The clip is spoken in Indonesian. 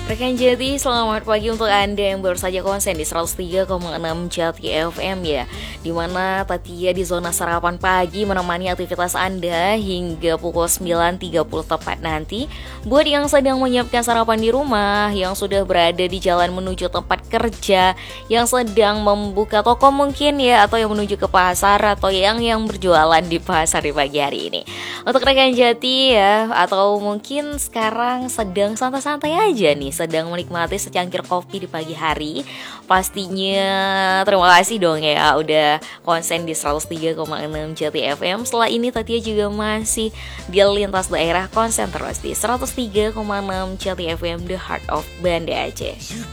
Rekan Jati, selamat pagi untuk Anda yang baru saja konsen di 103,6 Jati FM ya. Dimana Tatia di zona sarapan pagi menemani aktivitas Anda hingga pukul 9.30 tepat nanti. Buat yang sedang menyiapkan sarapan di rumah, yang sudah berada di jalan menuju tempat kerja, yang sedang membuka toko mungkin ya, atau yang menuju ke pasar, atau yang berjualan di pasar di pagi hari ini. Untuk rekan Jati ya, atau mungkin sekarang sedang santai-santai aja nih, sedang menikmati secangkir kopi di pagi hari. Pastinya terima kasih dong ya udah konsen di 103,6 Jati FM. Setelah ini Tatia juga masih di lintas daerah konsen terus di 103,6 Jati FM, The Heart of Banda Aceh.